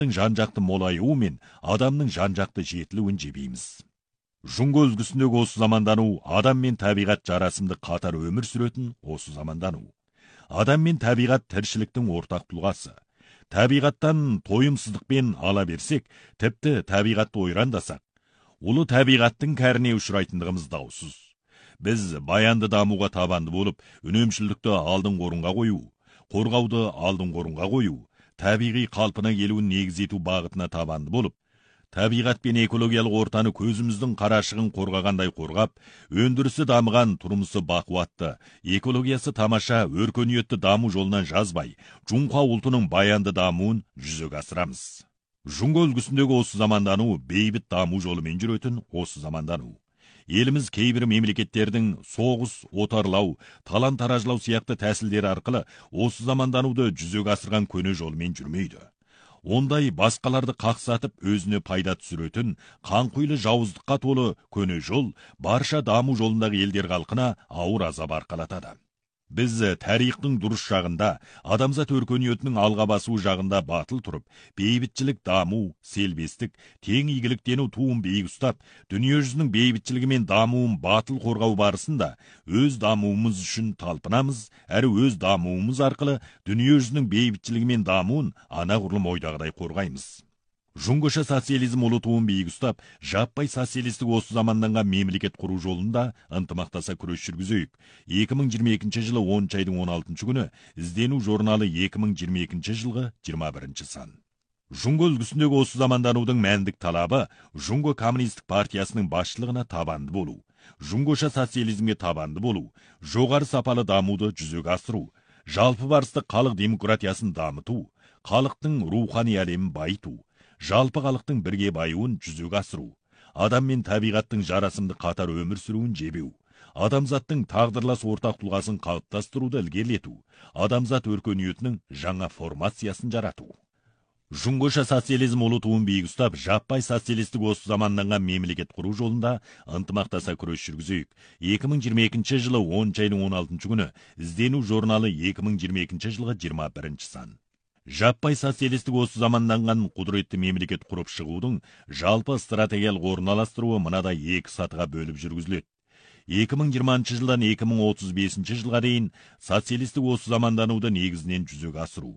жан-жақты молаюы мен адамның жан-жақты жетілуін жебейміз. Жұңго үлгісіндегі осы замандану, адам мен табиғат жарасымды қатар өмір сүретін осы замандану. Адам мен табиғат тіршіліктің ортақ тұлғасы. Табиғаттан тойымсыздықпен ала берсек, тіпті табиғатты ойрандасақ, ұлы табиғаттың кәріне ұшырайтындығымыз даусыз. Біз баянды дамуға табанды болып, үнемшілдікті алдыңғы орынға қою, қорғауды алдыңғы орынға қою, табиғи қалпына келуін негіз ету бағытына табанды болып, табиғат пен экологиялық ортаны көзіміздің қарашығын қорғағандай қорғап, өндірісі дамыған, тұрмысы бақуатты, экологиясы тамаша, өркениетті даму жолынан жазбай, жұңқа ұлтының баянды дамуын жүзеге асырамыз. Жұңго үлгісіндегі осы замандану бейбіт даму жолымен жүретін осы замандану. Еліміз кейбір мемлекеттердің соғыс, отарлау, талан-таражлау сияқты тәсілдері арқылы осы замандануды жүзеге асырған көне жолмен жүрмейді. Ондай басқаларды қақсатып өзіне пайда түсіретін қанқұйлы жауыздыққа толы көне жол барша даму жолындағы елдер халқына ауыр азап арқалатады. Біз тарихтың дұрыс жағында, адамзат өркениетінің алға басуы жағында батыл тұрып, бейбітшілік даму, селбестік, тең игіліктену туын биік ұстап, дүниежүзінің бейбітшілігі мен дамуын батыл қорғау барысында өз дамуымыз үшін талпынамыз, әрі өз дамуымыз арқылы дүниежүзінің бейбітшілігі мен дамуын анағұрлым ойдағыдай қорғаймыз. Жұңғыша социализм ұлы туын биік ұстап, жаппай социалистік осы заманданған мемлекет құру жолында ынтымақтаса күрес жүргізейік. 2022 жылы 10 айдың 16 күні іздену журналы 2022 жылғы 21 сан. Жұңго үлгісіндегі осы заманданудың мәндік талабы Жұңго коммунистік партиясының басшылығына табанды болу, жұңғыша социализмге табанды болу, жоғары сапалы дамуды жүзеге асыру, жалпы барысты халық демократиясын дамыту, халықтың рухани әлемін байыту, жалпы халықтың бірге баюын жүзеге асыру, адам мен табиғаттың жарасымды қатар өмір сүруін жебеу, адамзаттың тағдырлас ортақ тұлғасын қалыптастыруды ілгерілету, адамзат өркениетінің жаңа формациясын жарату. Жұңғыша социализм ұлы туын биік ұстап, жаппай социалистік осы заманданған мемлекет құру жолында ынтымақтаса күрес жүргізейік. 2022 жылы 10 айдың 16 күні іздену журналы 2022 жылғы 21 сан. Жаппай социалистік осы заманданған құдіретті мемлекет құрып шығудың жалпы стратегиялық орналастыруы мынадай екі сатыға бөліп жүргізіледі. 2020 жылдан 2035 жылға дейін социалистік осы замандануды негізінен жүзеге асыру.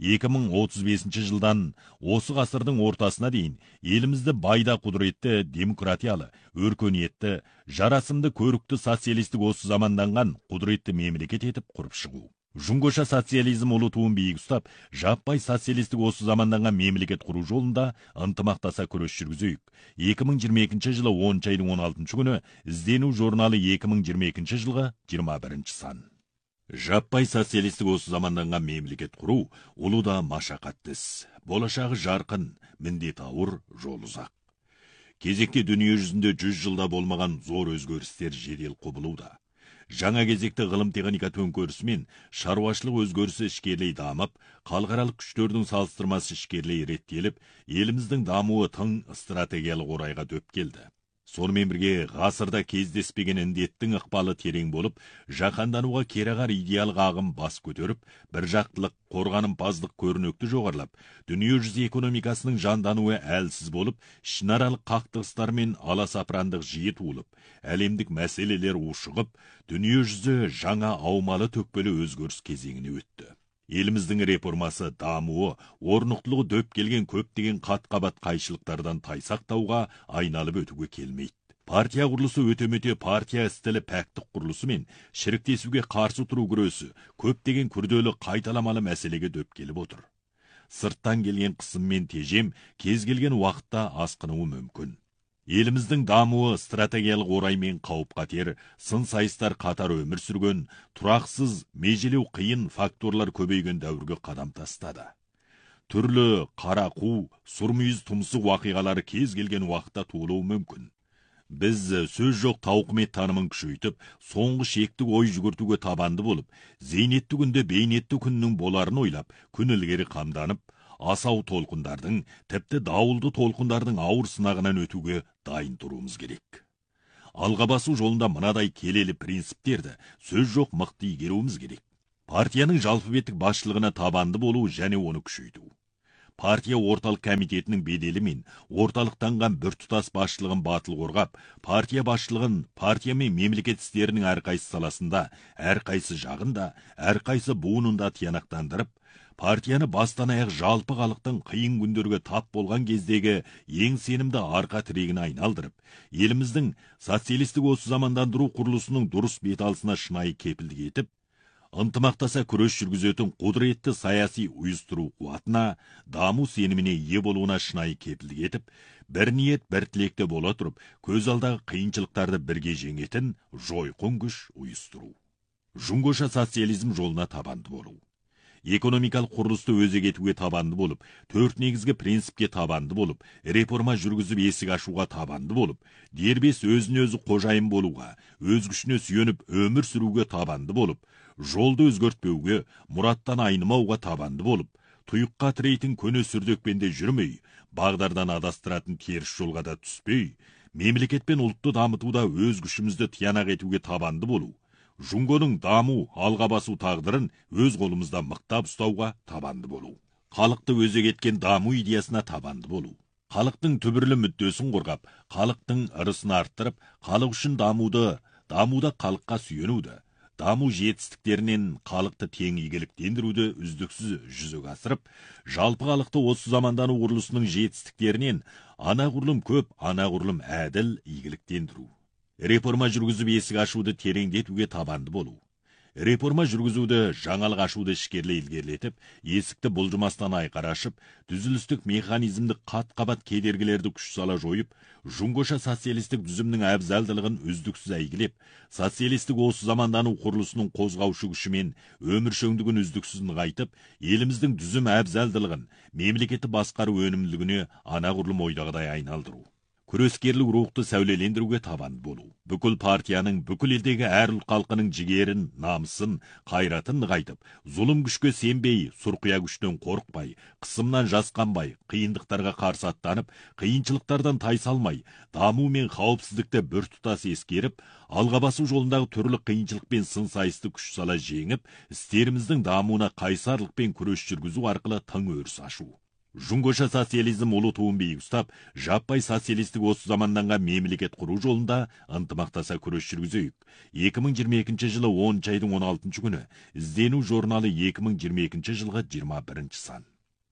2035 жылдан осы ғасырдың ортасына дейін елімізді байда құдіретті, демократиялы, өркениетті, жарасымды көрікті социалистік осы заманданған құдіретті мемлекет етіп құрып шығу. Жұңғыша социализм ұлы туын биік ұстап, жаппай социалистік осы заманданған мемлекет құру жолында ынтымақтаса күрес жүргізейік. 2022 жылы 10 айдың 16 күні іздену журналы 2022 жылғы 21 сан. Жаппай социалистік осы заманданған мемлекет құру ұлы да машақатты іс. Болашағы жарқын, міндет ауыр, жол ұзақ. Кезекте дүние жүзінде 100 жылда болмаған зор өзгерістер жедел құбылуда. Жаңа кезекті ғылым техника төңкерісімен шаруашылық өзгерісі ішкерлей дамып, халықаралық күштердің салыстырмасы ішкерлей реттеліп, еліміздің дамуы тың стратегиялық орайға дөп келді. Сонымен бірге ғасырда кездеспеген індеттің ықпалы терең болып, жаһандануға кереғар идеал ағым бас көтеріп, біржақтылық, қорғанымпаздық көрнекті жоғарылап, дүниежүзі экономикасының жандануы әлсіз болып, ішінаралық қақтығыстар мен аласапырандық жиі туылып, әлемдік мәселелер ушығып, дүниежүзі жаңа аумалы төкпелі өзгеріс кезеңіне өтті. Еліміздің реформасы, дамуы, орнықтылығы дөп келген көптеген қат-қабат қайшылықтардан тайсақтауға айналып өтуге келмейді. Партия құрылысы өте-мөте партия істілі пәктік құрылысы мен шіріктесуге қарсы тұру күресі көптеген күрделі қайталамалы мәселеге дөп келіп отыр. Сырттан келген қысым мен тежем кез келген уақытта асқынуы мүмкін. Еліміздің дамуы стратегиялық ораймен қауіп-қатер, сын-сайыстар қатар өмір сүрген, тұрақсыз, межелеу қиын факторлар көбейген дәуірге қадам тастады. Түрлі қарақу, сұрмүйіз тұмсық уақиғалары кез келген уақытта туылуы мүмкін. Біз сөз жоқ тауқымет танымын күшейтіп, соңғы шектік ой жүгіртуге табанды болып, зейнетті күнде бейнетті күннің боларын ойлап, күн ілгері қамданып, асау толқындардың, тіпті дауылды толқындардың ауыр сынағынан өтуге дайын тұруымыз керек. Алға басу жолында мынадай келелі принциптерді сөз жоқ мықты игеруіміз керек. Партияның жалпы беттік басшылығына табанды болу және оны күшейту. партия орталық комитетінің беделі мен орталықтанған біртұтас басшылығын батыл қорғап, партия басшылығын партия мен мемлекет істерінің әрқайсы саласында, әрқайсы жағында, әрқайсы буынында тиянақтандырып, партияны бастан аяқ жалпы халықтың қиын күндерге тап болған кездегі ең сенімді арқа тірегіне айналдырып, еліміздің социалистік осы замандандыру құрылысының дұрыс беталысына шынайы кепілдік етіп, ынтымақтаса күрес жүргізетін құдіретті саяси ұйыстыру қуатына, даму сеніміне ие болуына шынайы кепілдік етіп, бір ниет, бір тілекте бола тұрып, көз алдағы қиыншылықтарды бірге жеңетін жойқын күш ұйыстыру. Жұңғоша социализм жолына табанды болу. Экономикалық құрылысты өзек етуге табанды болып, 4 негізгі принципке табанды болып, реформа жүргізіп есік ашуға табанды болып, дербес өзіне өзі қожайын болуға, өз күшіне сүйеніп өмір сүруге табанды болып, жолды өзгертпеуге, мұраттан айнымауға табанды болып, тұйыққа тірейтін көне сүрдекпенде жүрмей, бағдардан адастыратын теріс жолға да түспей, мемлекет пен ұлтты дамытуда өз күшімізді тиянақ етуге табанды болу, Жұңғоның даму, алға басу тағдырын өз қолымызда мықтап ұстауға табанды болу. Халықты өзек еткен даму идеясына табанды болу. Халықтың түбірлі мүддесін қорғап, халықтың ырысын арттырып, халық үшін дамуда халыққа сүйенуді, даму жетістіктерінен халықты тең игіліктендіруді үздіксіз жүзеге асырып, жалпы халықты осы замандану құрылысының жетістіктерінен анағұрлым көп, анағұрлым әділ игіліктендіру. Реформа жүргізіп есік ашуды тереңдетуге табанды болу. Реформа жүргізуді жаңалық ашуды ішкерлі илгерлетіп, есікті бұлжымастан айқара ашып, түзілістік механизмді қат-қабат кедергілерді күш сала жойып, жұңғоша социалистік түзімнің әбзалдылығын үздіксіз әйгілеп, социалистік осы замандану құрылысының қозғаушы күшімен өміршөңдігін үздіксіз нығайтып, еліміздің түзім әбзалдылығын, мемлекетті басқару өнімділігіне анағұрлым ойдағыдай айналдыру. Күрескерлік рухты сәулелендіруге табанды болу. Бүкіл партияның бүкіл елдегі әр ұлт халқының жігерін, намысын, қайратын нығайтып, зұлым күшке сенбей, сұрқия күштен қорықпай, қысымнан жасқанбай, қиындықтарға қарсы аттанып, қиыншылықтардан тайсалмай, даму мен қауіпсіздікті біртұтас ескеріп, алға басу жолындағы түрлі қиыншылық пен сын сайысты күш сала жеңіп, істеріміздің дамуына қайсарлық пен күрес жүргізу арқылы тың өріс ашу. Жұңғоша социализм ұлы туын биік ұстап, жаппай социалистік осы заманданған мемлекет құру жолында ынтымақтаса күрес жүргізейік. 2022 жылы 10 айдың 16 күні іздену журналы 2022 жылғы 21 сан.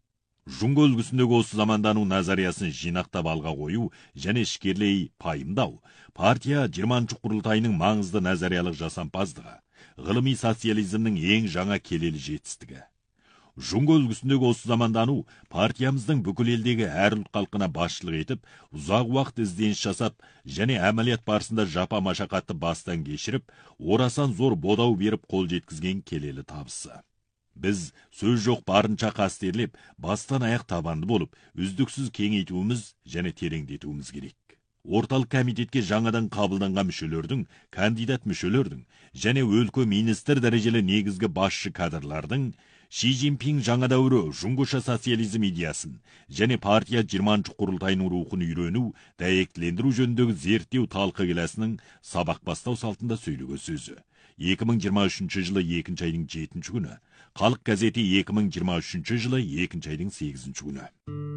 Жұңго үлгісіндегі осы замандану назариясын жинақтап алға қою және ішкерлей пайымдау, партия 20 құрылтайының маңызды назариялық жасампаздығы, ғылыми социализмнің ең жаңа келелі жетістігі. Жұңго үлгісіндегі осы замандану партиямыздың бүкіл елдегі әр ұлт халқына басшылық етіп, ұзақ уақыт ізденіс жасап, және әмәлият барысында жапа машақатты бастан кешіріп, орасан зор бодау беріп қол жеткізген келелі табысы. Біз сөз жоқ барынша қастерлеп, бастан аяқ табанды болып, үздіксіз кеңейтуіміз және тереңдетуіміз керек. Орталық комитетке жаңадан қабылданған мүшелердің, кандидат мүшелердің және өлкө министр дәрежелі негізгі басшы кадрлардың Ши Цзиньпин жаңа дәуірі жұңғоша социализм идеясын және партия 20 құрылтайының рухын үйрену, дәйектілендіру жөніндегі зерттеу талқы келесінің сабақ бастау салтында сөйлеген сөзі. 2023 жылы 2 айдың 7 күні. Халық газеті 2023 жылы 2 айдың 8 күні.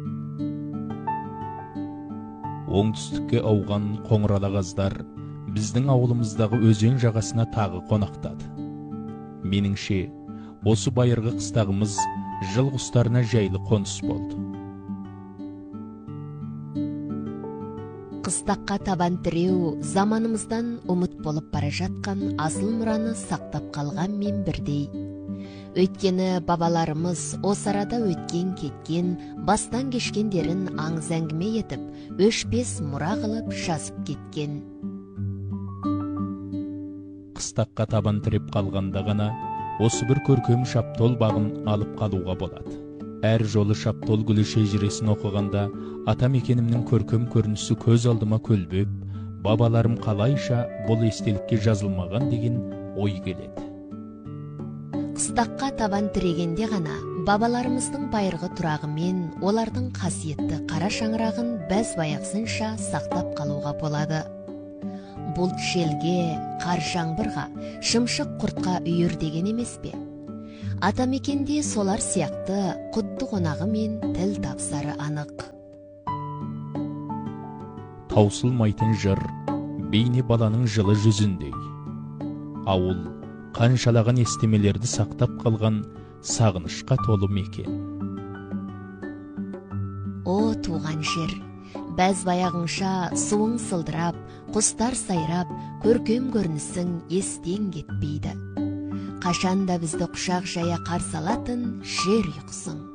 Оңтүстікке ауған қоңыралағаздар біздің ауылымыздағы өзен жағасына тағы қонақтады. Меніңше, осы байырғы қыстағымыз жыл құстарына жайлы қоныс болды. Қыстаққа табан тіреу заманымыздан ұмыт болып бара жатқан асыл мұраны сақтап қалған мен бірдей. Өйткені бабаларымыз осы арада өткен кеткен, бастан кешкендерін аңыз әңгіме етіп, өшпес мұра қылып жазып кеткен. Қыстаққа табан тіреп қалғанда ғана осы бір көркем шаптол бағын алып қалуға болады. Әр жолы шаптол гүлі шежіресін оқығанда атам екенімнің көркем көрінісі көз алдыма көлбеп, бабаларым қалайша бұл естелікке жазылмаған деген ой келеді. Қыстаққа табан тірегенде ғана бабаларымыздың байырғы тұрағы мен олардың қасиетті қара шаңырағын бәз баяқсынша сақтап қалуға болады. Бұлт желге, қар жаңбырға, шымшық құртқа үйір деген емес пе? атамекенде солар сияқты құтты қонағы мен тіл тапсары анық. Таусылмайтын жыр бейне баланың жылы жүзіндей. Ауыл қаншалаған естемелерді сақтап қалған сағынышқа толы мекен. О туған жер, бәз баяғыңша суың сылдырап, құстар сайрап, көркем көрінісің естен кетпейді. Қашанда бізді құшақ жая қарсы алатын жер ұйқысың.